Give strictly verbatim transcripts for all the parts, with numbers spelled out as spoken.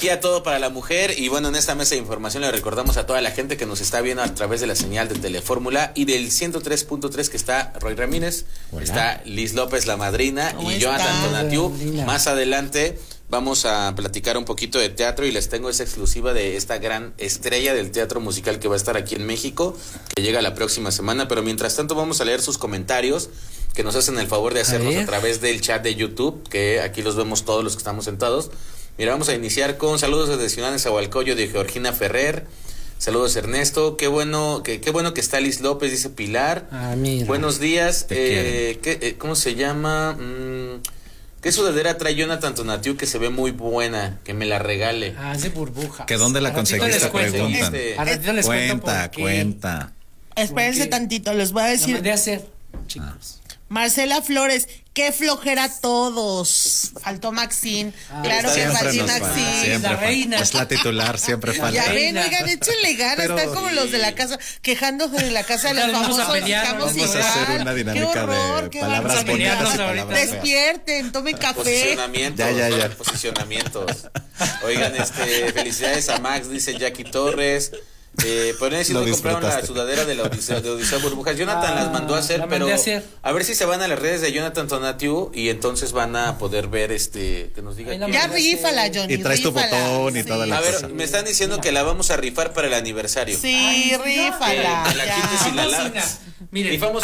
aquí a Todo para la Mujer. Y bueno, en esta mesa de información le recordamos a toda la gente que nos está viendo a través de la señal de Telefórmula y del ciento tres punto tres, que está Roy Ramírez, Hola. Está Liz López, la madrina, y Jonathan Tonatiuh. Más adelante vamos a platicar un poquito de teatro y les tengo esa exclusiva de esta gran estrella del teatro musical que va a estar aquí en México, que llega la próxima semana. Pero mientras tanto vamos a leer sus comentarios, que nos hacen el favor de hacernos a, a través del chat de YouTube, que aquí los vemos todos los que estamos sentados. Mira, vamos a iniciar con saludos desde Ciudad de Nezahualcóyotl de Georgina Ferrer. Saludos, Ernesto. Qué bueno que qué bueno que está Liz López, dice Pilar. Ah, mira. Buenos días. Eh, ¿qué, eh, ¿Cómo se llama? Mm, ¿Qué sudadera trae Jonathan Tonatiuh que se ve muy buena? Que me la regale. Ah, es de burbujas. ¿Que dónde la conseguiste? Preguntan. Este, cuenta, cuenta. Espérense tantito, les voy a decir. La mandé a hacer, chicos. Ah. Marcela Flores, qué flojera todos. Faltó Maxine. Ah, claro que faltó Maxine. La reina. Es la titular, siempre falta. Ya ven, oigan, échenle ganas. Pero, están como sí. los de la casa, quejándose de la casa de los famosos. Vamos a, pelear, vamos a hacer una dinámica horror, de palabras bonitas y palabras. Despierten, tomen café. Posicionamientos. Ya, ya, ya. Posicionamientos. Oigan, este, felicidades a Max, dice Jackie Torres. Eh, por ahí sí no compraron la sudadera de la Odisea, de Odisea Burbujas. Jonathan ah, las mandó a hacer, pero a, hacer. a ver si se van a las redes de Jonathan Tonatiuh y entonces van a poder ver este que nos diga. Ya rífala, Johnny. Y traes tu botón y sí. toda la A ver, cosa. me están diciendo que la vamos a rifar para el aniversario. Sí, Ay, rífala. Eh, la quites y la largas. Miren, rifamos.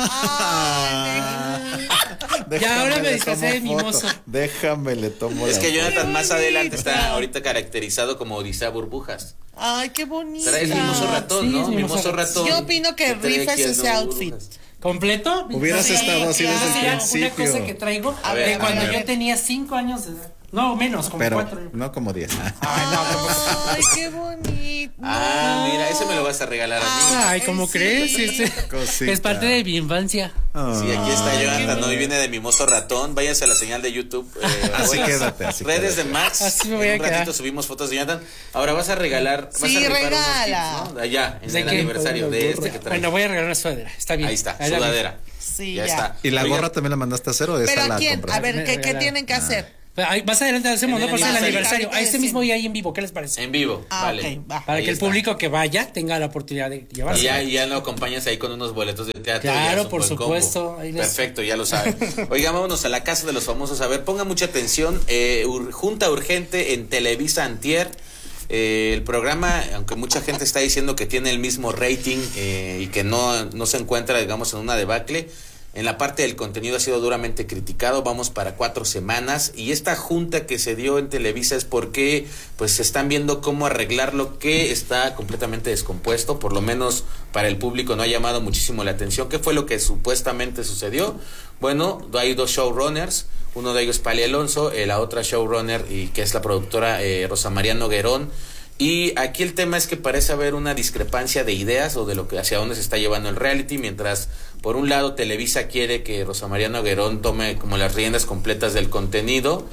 Ah, ya ahora me disfrazé de mimoso. Déjame le tomo. Es que Jonathan más adelante está ahorita caracterizado como Odisea Burbujas. Ay, qué bonito. Trae el mimoso ratón, sí, ¿no? Mimoso, mimoso ratón. Yo opino que rifes ese outfit. ¿Completo? Hubieras sí, estado así desde el una principio. Una cosa que traigo a ver, de cuando a ver. yo tenía cinco años de edad. No, menos, como Pero cuatro. no como diez. Ay, no, Ay, qué bonito. Ah, mira, ese me lo vas a regalar a mí. Ay, ¿cómo sí. crees? Este, es parte de mi infancia. Oh. Sí, aquí está Jonathan, ¿no? Y viene de Mimoso Ratón. Váyanse a la señal de YouTube. Eh, así quédate, así redes quédate. de Max. Así me voy a en un ratito quedar. subimos fotos de Jonathan. Ahora vas a regalar, vas sí, a rifar regala. unos tips, ¿no? Allá, en ¿De el qué? aniversario de este que traes. Bueno, voy a regalar una sudadera, está bien. Ahí está, Ahí sudadera. Sí, ya, ya está. ¿Y la Oiga, gorra también la mandaste a hacer o esa ¿Pero la a quién? compraste? A ver, ¿qué, ¿qué tienen que hacer? Ah. Más adelante hacemos, ¿no? Por ser el aniversario. Sí, A este mismo día ahí en vivo, ¿qué les parece? En vivo, ah, vale. Okay, va. Para ahí que el está. público que vaya tenga la oportunidad de llevarse. Y ya, ya lo acompañas ahí con unos boletos de teatro. Claro, por supuesto. Ahí les... Perfecto, ya lo saben. Oigan, vámonos a la casa de los famosos. A ver, pongan mucha atención. Eh, ur, junta urgente en Televisa antier. Eh, el programa, aunque mucha gente está diciendo que tiene el mismo rating eh, y que no, no se encuentra, digamos, en una debacle, en la parte del contenido ha sido duramente criticado. Vamos para cuatro semanas y esta junta que se dio en Televisa es porque pues se están viendo cómo arreglar lo que está completamente descompuesto. Por lo menos para el público no ha llamado muchísimo la atención. ¿Qué fue lo que supuestamente sucedió? Bueno, hay dos showrunners. Uno de ellos es Pali Alonso, eh, la otra showrunner y que es la productora eh, Rosa María Noguerón. Y aquí el tema es que parece haber una discrepancia de ideas o de lo que hacia dónde se está llevando el reality, mientras por un lado Televisa quiere que Rosa María Noguerón tome como las riendas completas del contenido.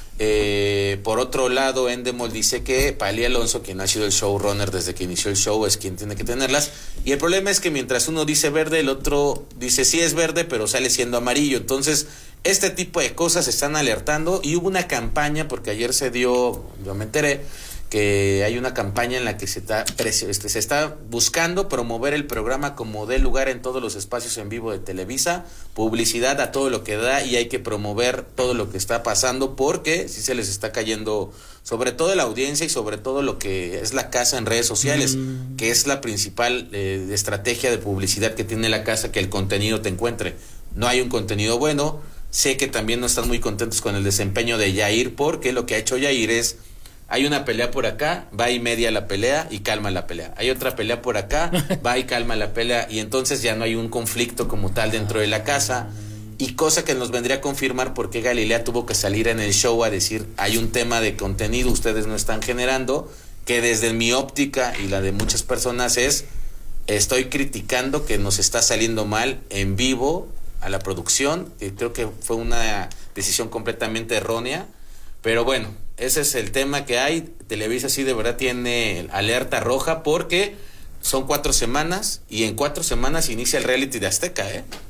Eh, por otro lado, Endemol dice que Pali Alonso, quien ha sido el showrunner desde que inició el show, es quien tiene que tenerlas. Y el problema es que mientras uno dice verde, el otro dice sí es verde, pero sale siendo amarillo. Entonces, este tipo de cosas se están alertando y hubo una campaña, porque ayer se dio, yo me enteré, que hay una campaña en la que se está, este, se está buscando promover el programa como dé lugar en todos los espacios en vivo de Televisa, publicidad a todo lo que da y hay que promover todo lo que está pasando porque sí se les está cayendo sobre todo la audiencia y sobre todo lo que es la casa en redes sociales, mm. que es la principal eh, estrategia de publicidad que tiene la casa, que el contenido te encuentre. No hay un contenido bueno, sé que también no están muy contentos con el desempeño de Yair porque lo que ha hecho Yair es hay una pelea por acá, va y media la pelea y calma la pelea. Hay otra pelea por acá, va y calma la pelea y entonces ya no hay un conflicto como tal dentro de la casa. Y cosa que nos vendría a confirmar por qué Galilea tuvo que salir en el show a decir hay un tema de contenido, ustedes no están generando, que desde mi óptica y la de muchas personas es, estoy criticando que nos está saliendo mal en vivo a la producción, y creo que fue una decisión completamente errónea, pero bueno, ese es el tema que hay. Televisa sí de verdad tiene alerta roja porque son cuatro semanas y en cuatro semanas inicia el reality de Azteca, ¿eh?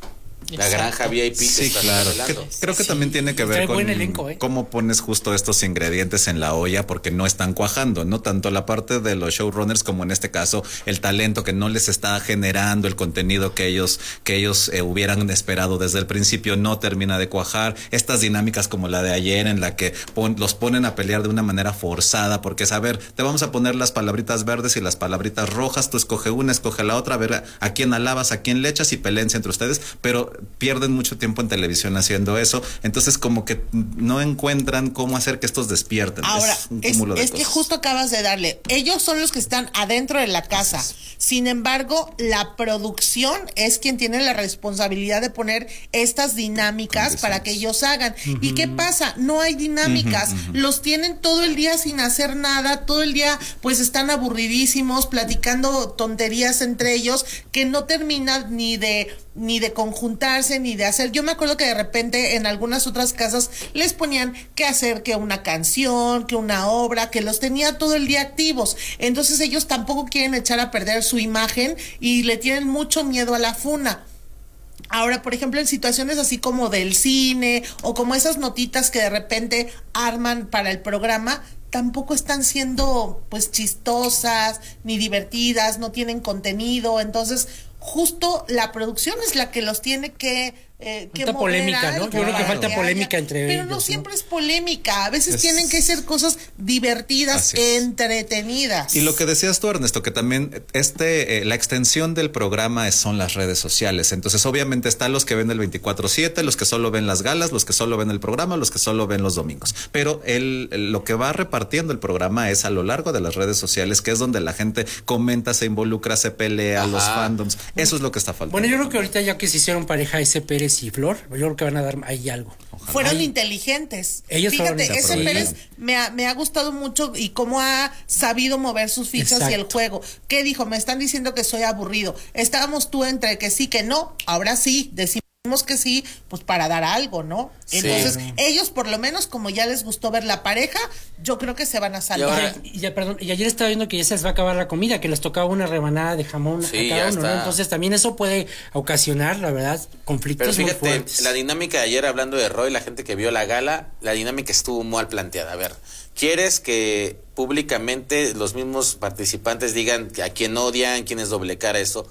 La granja V I P. Sí, claro. Que, creo que sí, también tiene que ver con elenco, ¿eh? cómo pones justo estos ingredientes en la olla, porque no están cuajando, ¿no? Tanto la parte de los showrunners como en este caso el talento que no les está generando el contenido que ellos que ellos eh, hubieran esperado desde el principio, no termina de cuajar. Estas dinámicas como la de ayer en la que pon, los ponen a pelear de una manera forzada, porque es, a ver, te vamos a poner las palabritas verdes y las palabritas rojas, tú escoge una, escoge la otra, a ver a, a quién alabas, a quién le echas y peleense entre ustedes, pero pierden mucho tiempo en televisión haciendo eso, entonces como que no encuentran cómo hacer que estos despierten. Ahora, es, un cúmulo es, de es que justo acabas de darle, ellos son los que están adentro de la casa, sin embargo, la producción es quien tiene la responsabilidad de poner estas dinámicas para que ellos hagan. Uh-huh. ¿Y qué pasa? No hay dinámicas, uh-huh, uh-huh. los tienen todo el día sin hacer nada, todo el día pues están aburridísimos, platicando tonterías entre ellos, que no terminan ni de ni de conjuntarse, ni de hacer. Yo me acuerdo que de repente en algunas otras casas les ponían que hacer que una canción, que una obra, que los tenía todo el día activos. Entonces ellos tampoco quieren echar a perder su imagen y le tienen mucho miedo a la funa. Ahora, por ejemplo, en situaciones así como del cine o como esas notitas que de repente arman para el programa, tampoco están siendo pues chistosas ni divertidas, no tienen contenido, entonces justo la producción es la que los tiene que eh, que falta polémica, ¿no? Yo creo que falta polémica entre pero ellos. No ¿no? siempre es polémica, a veces es... tienen que ser cosas divertidas, entretenidas. Y lo que decías tú, Ernesto, que también este eh, la extensión del programa es, son las redes sociales. Entonces, obviamente están los que ven el veinticuatro siete, los que solo ven las galas, los que solo ven el programa, los que solo ven los domingos. Pero el, el, lo que va repartiendo el programa es a lo largo de las redes sociales, que es donde la gente comenta, se involucra, se pelea, Ajá. los fandoms. Eso es lo que está faltando. Bueno, yo creo que ahorita ya que se hicieron pareja ese Pérez y Flor, yo creo que van a dar ahí algo. Ojalá. Fueron Ay. inteligentes. Ellos Fíjate, ese Pérez me ha, me ha gustado mucho y cómo ha sabido mover sus fichas Exacto. y el juego. ¿Qué dijo? Me están diciendo que soy aburrido. Estábamos tú entre que sí, que no. Ahora sí, decimos que sí, pues para dar algo, ¿no? Entonces, sí. ellos por lo menos, como ya les gustó ver la pareja, yo creo que se van a salvar. Y, ya, perdón, y ayer estaba viendo que ya se les va a acabar la comida, que les tocaba una rebanada de jamón sí, a cada uno, ¿no? Entonces también eso puede ocasionar, la verdad, conflictos Pero fíjate, muy fuertes. La dinámica de ayer, hablando de Roy, la gente que vio la gala, la dinámica estuvo mal planteada. A ver, ¿quieres que públicamente los mismos participantes digan a quién odian, quién es doble cara, eso?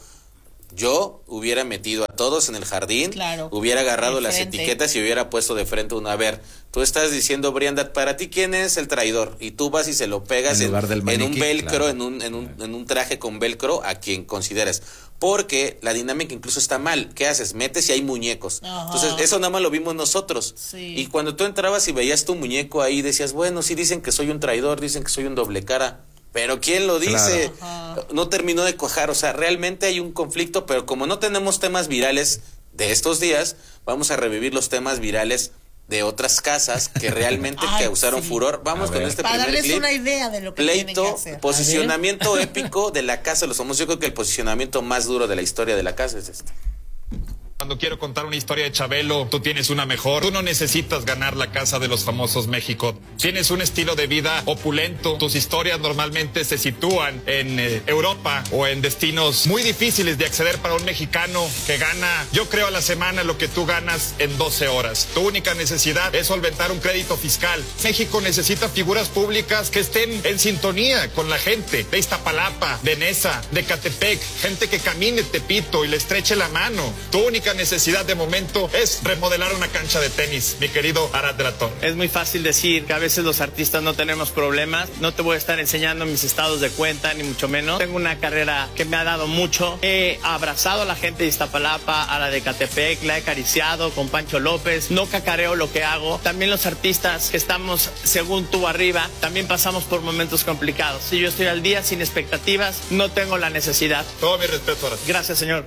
Yo hubiera metido a todos en el jardín, claro, hubiera agarrado las etiquetas y hubiera puesto de frente uno. A ver, tú estás diciendo, Brianda, para ti quién es el traidor, y tú vas y se lo pegas en, en, maniquí, en un velcro, claro, en un en un claro. en un traje con velcro a quien consideres, porque la dinámica incluso está mal. ¿Qué haces? Metes y hay muñecos. Ajá. Entonces eso nada más lo vimos nosotros. Sí. Y cuando tú entrabas y veías tu muñeco ahí, decías, bueno, sí dicen que soy un traidor, dicen que soy un doble cara. Pero ¿quién lo dice? Claro. No terminó de cuajar, o sea, realmente hay un conflicto, pero como no tenemos temas virales de estos días, vamos a revivir los temas virales de otras casas que realmente Ay, causaron sí. furor. Vamos con este Para primer darles clip. una idea de lo que Pleito, tienen que hacer. Posicionamiento épico de la Casa de los Famosos. Yo creo que el posicionamiento más duro de la historia de la casa es este. Cuando quiero contar una historia de Chabelo, tú tienes una mejor. Tú no necesitas ganar la Casa de los Famosos México. Tienes un estilo de vida opulento. Tus historias normalmente se sitúan en eh, Europa o en destinos muy difíciles de acceder para un mexicano que gana, yo creo, a la semana lo que tú ganas en doce horas. Tu única necesidad es solventar un crédito fiscal. México necesita figuras públicas que estén en sintonía con la gente de Iztapalapa, de Nesa, de Catepec, gente que camine Tepito y le estreche la mano. Tu única necesidad de momento es remodelar una cancha de tenis, mi querido Arad de la Torre. Es muy fácil decir que a veces los artistas no tenemos problemas. No te voy a estar enseñando mis estados de cuenta, ni mucho menos. Tengo una carrera que me ha dado mucho. He abrazado a la gente de Iztapalapa, a la de Catepec, la he acariciado con Pancho López. No cacareo lo que hago. También los artistas que estamos, según tú, arriba, también pasamos por momentos complicados. Si yo estoy al día sin expectativas, no tengo la necesidad. Todo mi respeto, Arad. Gracias, señor.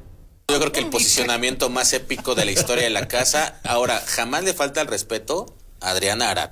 Yo creo que el posicionamiento más épico de la historia de la casa. Ahora, jamás le falta el respeto a Adriana Arat.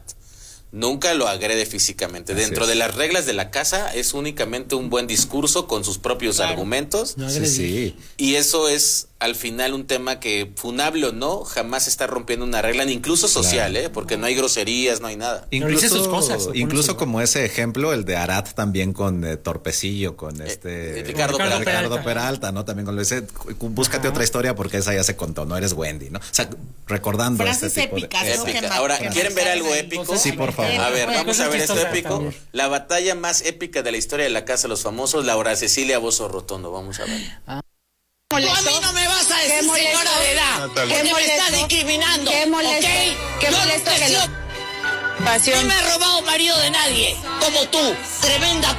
Nunca lo agrede físicamente. Así Dentro es. de las reglas de la casa es únicamente un buen discurso con sus propios claro. argumentos. No, sí, sí. Y eso es al final un tema que, funable o no, jamás está rompiendo una regla, incluso social, claro. ¿eh? Porque no hay groserías, no hay nada. Incluso, sus cosas, incluso como ese ejemplo, el de Arad también con eh, Torpecillo, con este... Eh, Ricardo, Ricardo, Peralta. Ricardo Peralta, ¿no? También con lo dice, búscate Ajá. otra historia porque esa ya se contó, no eres Wendy, ¿no? O sea, recordando Frases este tipo épicas, de... ¿no? Épica. Ahora, ¿quieren ver algo épico? Sí, por favor. A ver, vamos a ver esto épico. La batalla más épica de la historia de la Casa de los Famosos, Laura Cecilia Bozo Rotondo. Vamos a ver. Ah. Tú a mí no me vas a decir señora de edad, porque me estás discriminando. Qué molesto, ¿okay? qué molesto que no. No me he robado marido de nadie, como tú, tremenda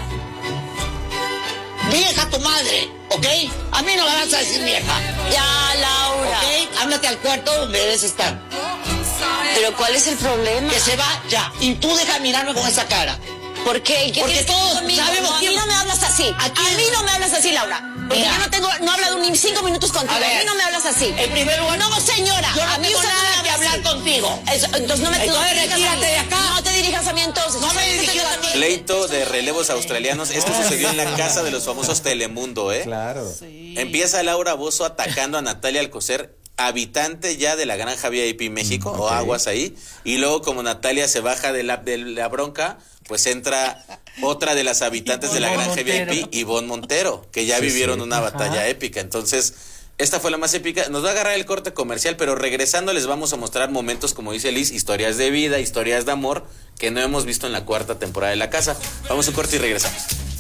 vieja tu madre, ¿ok? A mí no me vas a decir vieja. Ya, Laura. ¿Ok? Ándate al cuarto donde debes estar. Pero ¿cuál es el problema? Que se va ya. Y tú deja de mirarme con esa cara. ¿Por qué? ¿Qué Porque todos conmigo? sabemos no, a quién... mí no me hablas así. A mí no me hablas así, Laura. Porque Mira. yo no tengo, no he hablado ni cinco minutos contigo. A, ver, a mí no me hablas así. En primer lugar, no, señora. Yo no a mí tengo usted nada no me que hablar así. contigo. Eso, entonces no me entonces, retírate de acá. No te dirijas a mí entonces. No me dirijas a mí. Pleito de relevos australianos. Esto sucedió en la Casa de los Famosos Telemundo, ¿eh? Claro. Sí. Empieza Laura Bozzo atacando a Natalia Alcocer, habitante ya de la Granja V I P México, mm, okay. o aguas ahí, y luego como Natalia se baja de la, de la bronca, pues entra otra de las habitantes de la Granja Montero. V I P, Ivonne Montero, que ya sí, vivieron sí. una Ajá. batalla épica. Entonces, esta fue la más épica. Nos va a agarrar el corte comercial, pero regresando les vamos a mostrar momentos, como dice Liz, historias de vida, historias de amor, que no hemos visto en la cuarta temporada de La Casa. Vamos a un corte y regresamos.